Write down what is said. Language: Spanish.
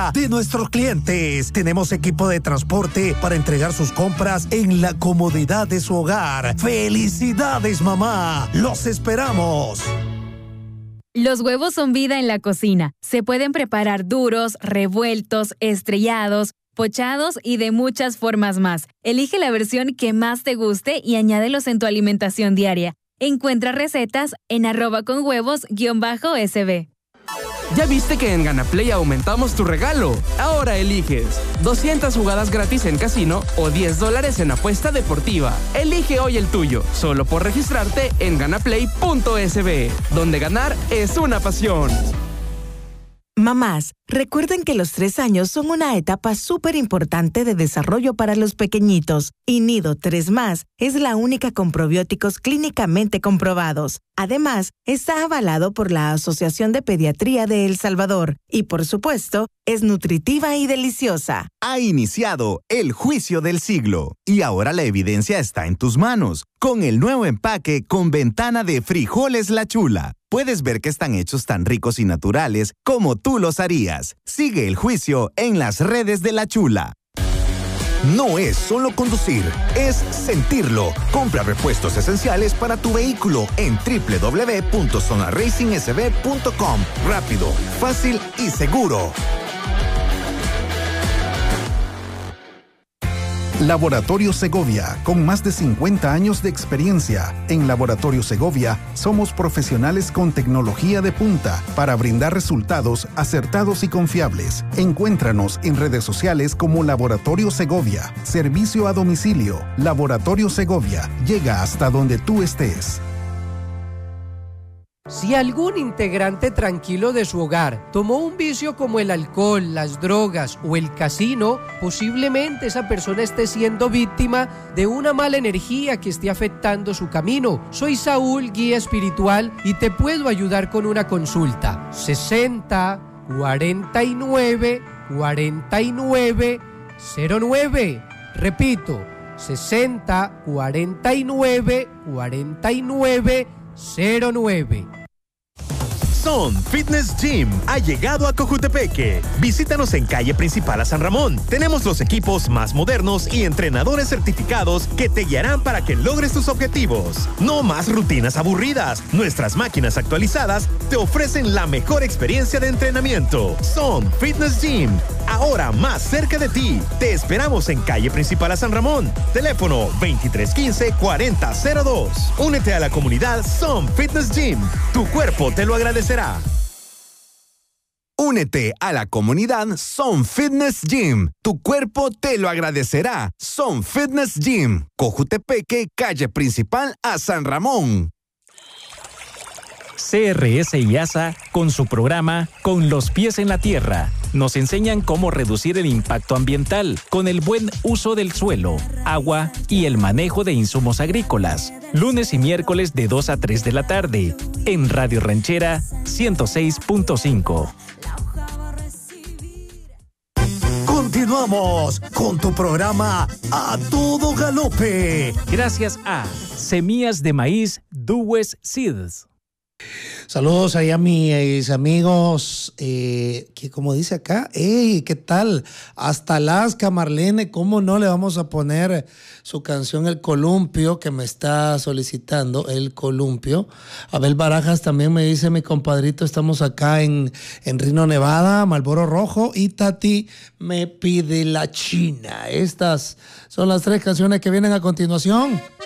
de nuestros clientes. Tenemos equipo de transporte para entregar sus compras en la comodidad de su hogar. ¡Felicidades, mamá! ¡Los esperamos! Los huevos son vida en la cocina. Se pueden preparar duros, revueltos, estrellados, pochados y de muchas formas más. Elige la versión que más te guste y añádelos en tu alimentación diaria. Encuentra recetas en @conhuevos_sb. ¿Ya viste que en Ganaplay aumentamos tu regalo? Ahora eliges 200 jugadas gratis en casino o $10 en apuesta deportiva. Elige hoy el tuyo, solo por registrarte en ganaplay.sb, donde ganar es una pasión. Mamás, recuerden que los 3 años son una etapa súper importante de desarrollo para los pequeñitos y Nido 3+ es la única con probióticos clínicamente comprobados. Además, está avalado por la Asociación de Pediatría de El Salvador y, por supuesto, es nutritiva y deliciosa. Ha iniciado el juicio del siglo y ahora la evidencia está en tus manos. Con el nuevo empaque con ventana de Frijoles La Chula, puedes ver que están hechos tan ricos y naturales como tú los harías. Sigue el juicio en las redes de La Chula. No es solo conducir, es sentirlo. Compra repuestos esenciales para tu vehículo en www.zonaracingsb.com. Rápido, fácil y seguro. Laboratorio Segovia, con más de 50 años de experiencia. En Laboratorio Segovia somos profesionales con tecnología de punta para brindar resultados acertados y confiables. Encuéntranos en redes sociales como Laboratorio Segovia. Servicio a domicilio. Laboratorio Segovia llega hasta donde tú estés. Si algún integrante tranquilo de su hogar tomó un vicio como el alcohol, las drogas o el casino, posiblemente esa persona esté siendo víctima de una mala energía que esté afectando su camino. Soy Saúl, guía espiritual, y te puedo ayudar con una consulta. 60 49 49 09. Repito, 60 49 49 09. Son Fitness Gym ha llegado a Cojutepeque. Visítanos en calle principal a San Ramón. Tenemos los equipos más modernos y entrenadores certificados que te guiarán para que logres tus objetivos. No más rutinas aburridas. Nuestras máquinas actualizadas te ofrecen la mejor experiencia de entrenamiento. Son Fitness Gym, ahora más cerca de ti. Te esperamos en calle principal a San Ramón. Teléfono 2315-4002. Únete a la comunidad Son Fitness Gym. Tu cuerpo te lo agradecerá. Únete a la comunidad Son Fitness Gym. Tu cuerpo te lo agradecerá. Son Fitness Gym. Cojutepeque, calle principal a San Ramón. CRS y ASA, con su programa Con los pies en la tierra, nos enseñan cómo reducir el impacto ambiental con el buen uso del suelo, agua y el manejo de insumos agrícolas. Lunes y miércoles de 2 a 3 de la tarde, en Radio Ranchera 106.5. Continuamos con tu programa A Todo Galope. Gracias a Semillas de Maíz Duwes Seeds. Saludos ahí a mis amigos, que como dice acá, hey, ¿qué tal? Hasta Alaska, Marlene, ¿cómo no le vamos a poner su canción El Columpio, que me está solicitando, El Columpio? Abel Barajas también me dice, mi compadrito, estamos acá en Reno, Nevada, Marlboro Rojo, y Tati me pide la China. Estas son las 3 canciones que vienen a continuación.